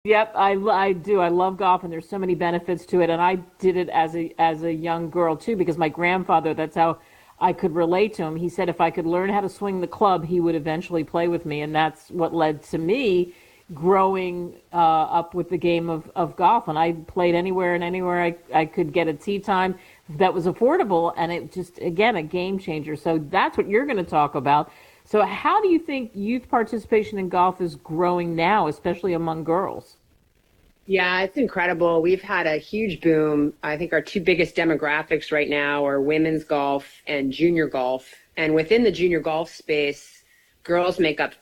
Yep, I do. I love golf, and there's so many benefits to it. And I did it as a young girl too, because my grandfather. That's how I could relate to him. He said if I could learn how to swing the club, he would eventually play with me, and that's what led to me growing up with the game of golf. And I played anywhere and anywhere I could get a tee time that was affordable, and it just again a game changer. So that's what you're going to talk about. So, how do you think youth participation in golf is growing now, especially among girls? Yeah, it's incredible. We've had a huge boom. I think our two biggest demographics right now are women's golf and junior golf. And within the junior golf space, girls make up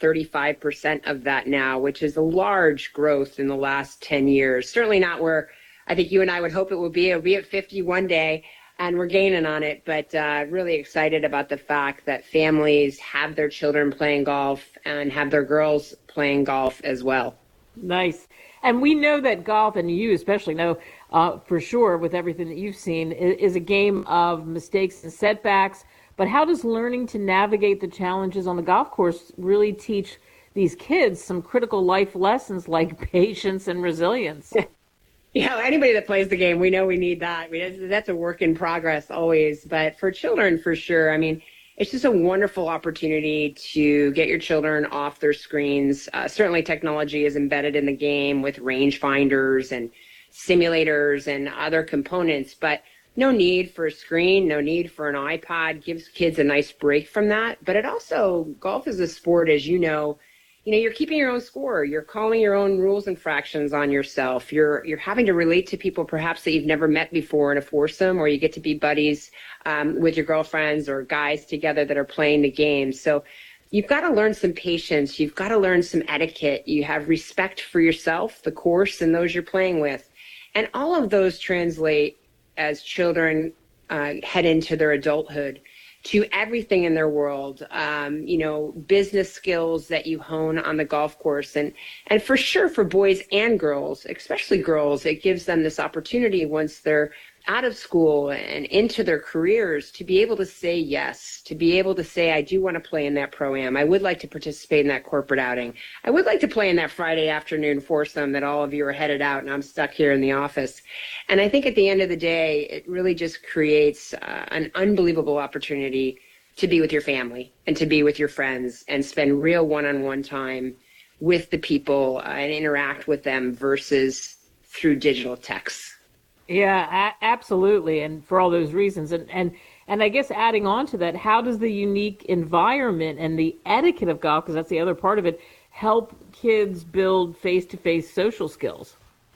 35% of that now, which is a large growth in the last 10 years. Certainly not where I think you and I would hope it would be. It'll be at 50 one day, and we're gaining on it. But really excited about the fact that families have their children playing golf and have their girls playing golf as well. Nice. And we know that golf, and you especially know for sure with everything that you've seen, is a game of mistakes and setbacks. But how does learning to navigate the challenges on the golf course really teach these kids some critical life lessons like patience and resilience? Yeah, anybody that plays the game, we know we need that. I mean, that's a work in progress always. But for children, for sure, I mean, it's just a wonderful opportunity to get your children off their screens. Certainly technology is embedded in the game with rangefinders and simulators and other components, but no need for a screen, no need for an iPad. Gives kids a nice break from that. But it also, golf is a sport, as you know, you're keeping your own score. You're calling your own rules and fractions on yourself. You're having to relate to people perhaps that you've never met before in a foursome, or you get to be buddies with your girlfriends or guys together that are playing the game. So you've got to learn some patience. You've got to learn some etiquette. You have respect for yourself, the course, and those you're playing with. And all of those translate as children head into their adulthood to everything in their world, you know, business skills that you hone on the golf course. And for sure, for boys and girls, especially girls, it gives them this opportunity once they're out of school and into their careers to be able to say yes, to be able to say, I do want to play in that pro-am. I would like to participate in that corporate outing. I would like to play in that Friday afternoon foursome that all of you are headed out and I'm stuck here in the office. And I think at the end of the day, it really just creates an unbelievable opportunity to be with your family and to be with your friends and spend real one-on-one time with the people and interact with them versus through digital texts. Yeah, absolutely. And for all those reasons. And I guess adding on to that, how does the unique environment and the etiquette of golf, because that's the other part of it, help kids build face-to-face social skills?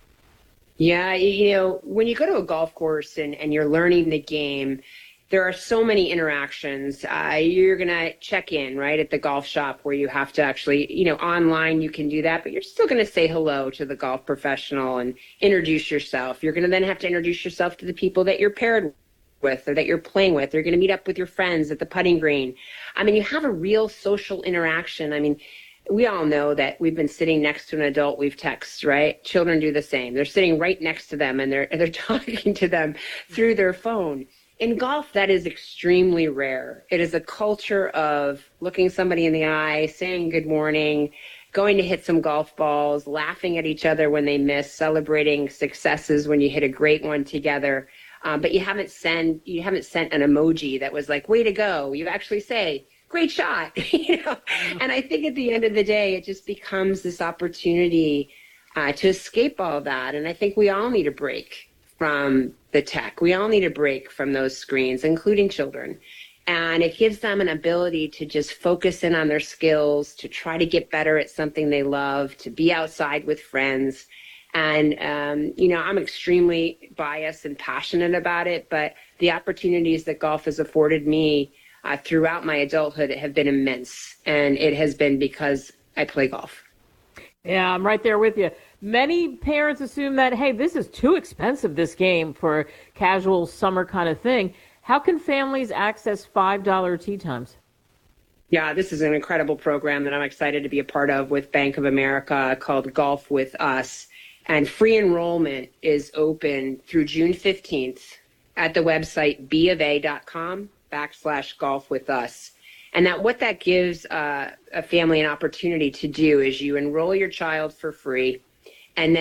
Yeah, you know, when you go to a golf course and you're learning the game, there are so many interactions. You're going to check in, right, at the golf shop where you have to actually, you know, online you can do that, but you're still going to say hello to the golf professional and introduce yourself. You're going to then have to introduce yourself to the people that you're paired with or that you're playing with. You're going to meet up with your friends at the putting green. I mean, you have a real social interaction. I mean, we all know that we've been sitting next to an adult we've texted, right? Children do the same. They're sitting right next to them and they're talking to them through their phone. In golf, that is extremely rare. It is a culture of looking somebody in the eye, saying good morning, going to hit some golf balls, laughing at each other when they miss, celebrating successes when you hit a great one together. But you haven't sent an emoji that was like, way to go. You actually say, great shot. You know? And I think at the end of the day, it just becomes this opportunity to escape all that. And I think we all need a break from the tech. We all need a break from those screens, including children. And it gives them an ability to just focus in on their skills, to try to get better at something they love, to be outside with friends. And, you know, I'm extremely biased and passionate about it, but the opportunities that golf has afforded me throughout my adulthood have been immense. And it has been because I play golf. Yeah, I'm right there with you. Many parents assume that, hey, this is too expensive, this game, for a casual summer kind of thing. How can families access $5 tee times? Yeah, this is an incredible program that I'm excited to be a part of with Bank of America called Golf with Us. And free enrollment is open through June 15th at the website bofa.com/golf with us. And what that gives a family an opportunity to do is you enroll your child for free. And